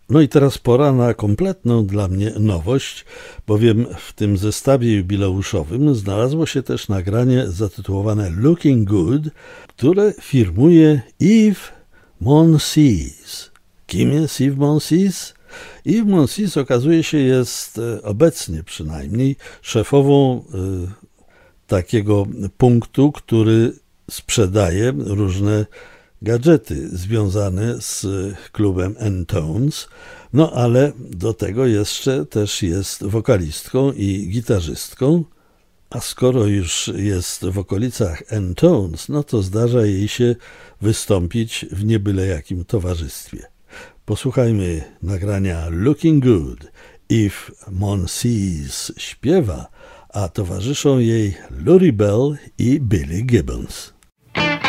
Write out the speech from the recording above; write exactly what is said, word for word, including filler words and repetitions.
No i teraz pora na kompletną dla mnie nowość, bowiem w tym zestawie jubileuszowym znalazło się też nagranie zatytułowane Looking Good, które firmuje Yves Monsees. Kim jest Yves Monsees? Yves Monsees okazuje się jest obecnie przynajmniej szefową y, takiego punktu, który sprzedaje różne gadżety związane z klubem N-Tones, no ale do tego jeszcze też jest wokalistką i gitarzystką, a skoro już jest w okolicach N-Tones, no to zdarza jej się wystąpić w niebyle jakim towarzystwie. Posłuchajmy nagrania Looking Good. Yves Monsees śpiewa, a towarzyszą jej Lurrie Bell i Billy Gibbons.